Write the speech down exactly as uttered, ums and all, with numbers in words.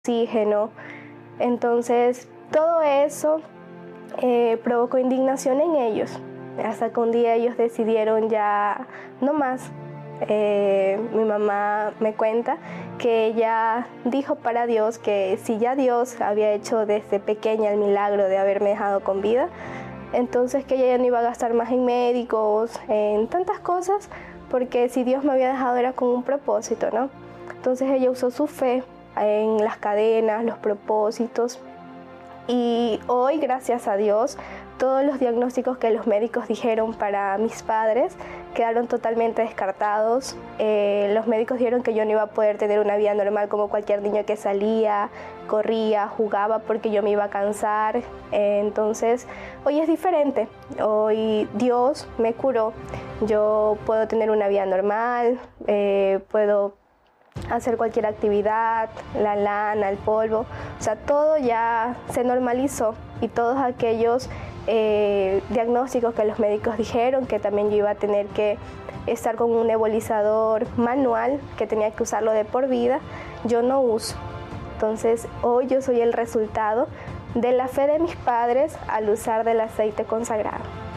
oxígeno. Entonces todo eso eh, provocó indignación en ellos, hasta que un día ellos decidieron ya no más. Eh, mi mamá me cuenta que ella dijo para Dios que si ya Dios había hecho desde pequeña el milagro de haberme dejado con vida, entonces que ella ya no iba a gastar más en médicos, en tantas cosas, porque si Dios me había dejado era con un propósito, ¿no? Entonces ella usó su fe en las cadenas, los propósitos, y hoy, gracias a Dios, todos los diagnósticos que los médicos dijeron para mis padres quedaron totalmente descartados. Eh, los médicos dijeron que yo no iba a poder tener una vida normal como cualquier niño que salía, corría, jugaba, porque yo me iba a cansar. Eh, entonces, hoy es diferente. Hoy Dios me curó. Yo puedo tener una vida normal, eh, puedo hacer cualquier actividad, la lana, el polvo, o sea, todo ya se normalizó, y todos aquellos eh, diagnósticos que los médicos dijeron que también yo iba a tener que estar con un nebulizador manual, que tenía que usarlo de por vida, yo no uso. Entonces hoy yo soy el resultado de la fe de mis padres al usar del aceite consagrado.